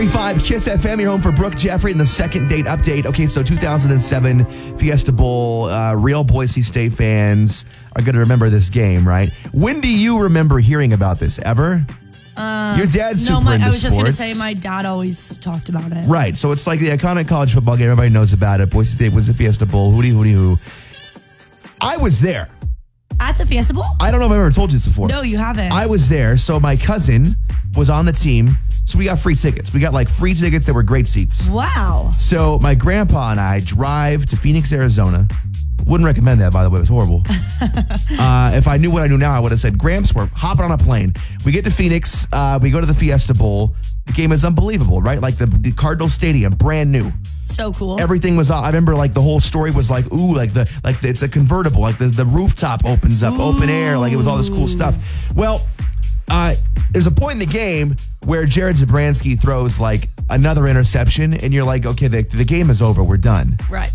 5 Kiss FM, you're home for Brooke Jeffrey and the second date update. Okay, so 2007 Fiesta Bowl, real Boise State fans are going to remember this game, right? When do you remember hearing about this? Ever? Your dad's super into sports. I was just going to say my dad always talked about it. Right, so it's like the iconic college football game. Everybody knows about it. Boise State was the Fiesta Bowl. Hooty. I was there. At the Fiesta Bowl? I don't know if I've ever told you this before. No, you haven't. I was there, so my cousin was on the team, so we got free tickets. We got like free tickets that were great seats. Wow. So my grandpa and I drive to Phoenix, Arizona. Wouldn't recommend that, by the way. It was horrible. If I knew what I knew now, I would have said, Gramps, we're hopping on a plane. We get to Phoenix. We go to the Fiesta Bowl. The game is unbelievable, right? Like the Cardinal Stadium, brand new. So cool. Everything was. I remember, like the whole story was like, ooh, like it's a convertible. Like the rooftop opens up, open air. Like it was all this cool stuff. Well, there's a point in the game where Jared Zabransky throws like another interception, and you're like, okay, the game is over. We're done. Right.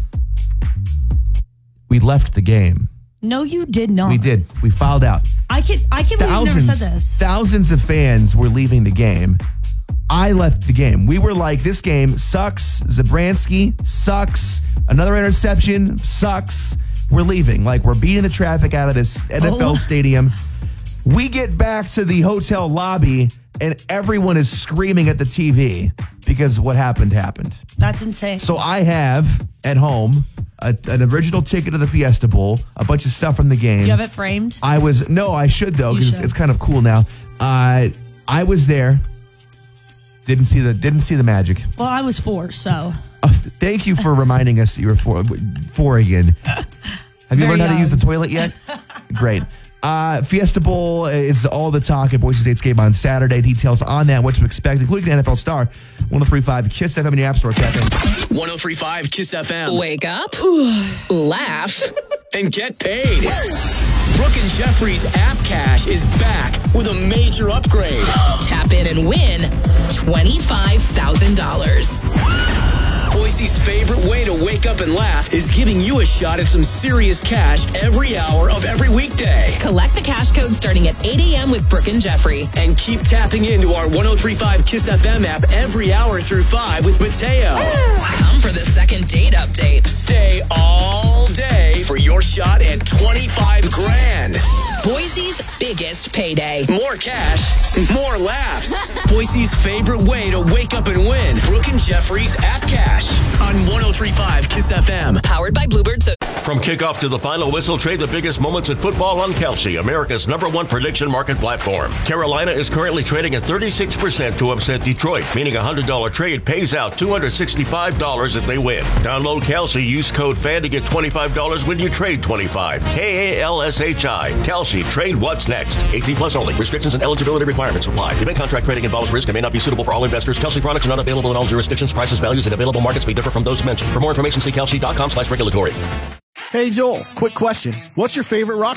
We left the game. No, you did not. We did. We filed out. I can't believe you never said this. Thousands of fans were leaving the game. I left the game. We were like, this game sucks. Zabransky sucks. Another interception sucks. We're leaving. Like, we're beating the traffic out of this NFL stadium. We get back to the hotel lobby, and everyone is screaming at the TV because what happened. That's insane. So I have at home an original ticket to the Fiesta Bowl, a bunch of stuff from the game. Do you have it framed? No, I should though, because it's kind of cool now. I was there. Didn't see the magic. Well, I was 4, so. Thank you for reminding us that you were four again. Have you learned how to use the toilet yet? Great. Fiesta Bowl is all the talk at Boise State's game on Saturday. Details on that, what to expect, including NFL star 103.5 Kiss FM in your app store. Tap in. 103.5 Kiss FM. Wake up, laugh, and get paid. Brooke and Jeffrey's App Cash is back with a major upgrade. Tap in and win $25,000. Boise's favorite way to wake up and laugh is giving you a shot at some serious cash every hour of every weekday. Collect the cash code starting at 8 a.m. with Brooke and Jeffrey. And keep tapping into our 103.5 Kiss FM app every hour through 5 with Mateo. Come for the second date update. Stay all day for your shot at $25,000. Boise's biggest payday. More cash, more laughs. Boise's favorite way to wake up and win. Brooke and Jeffrey's App Cash on 103.5 Kiss FM. Powered by Bluebird. From kickoff to the final whistle, trade the biggest moments in football on Kalshi, America's #1 prediction market platform. Carolina is currently trading at 36% to upset Detroit, meaning a $100 trade pays out $265 if they win. Download Kalshi, use code FAN to get $25 when you trade $25. KALSHI. Kalshi, trade what's next. 18 plus only. Restrictions and eligibility requirements apply. Event contract trading involves risk and may not be suitable for all investors. Kalshi products are not available in all jurisdictions. Prices, values, and available markets may differ from those mentioned. For more information, see kalshi.com/regulatory. Hey, Joel, quick question. What's your favorite rock